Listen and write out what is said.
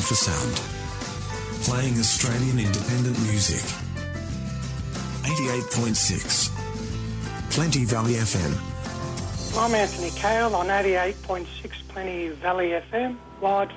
for sound. Playing Australian independent music. 88.6. Plenty Valley FM. I'm Anthony Cale on 88.6 Plenty Valley FM, wired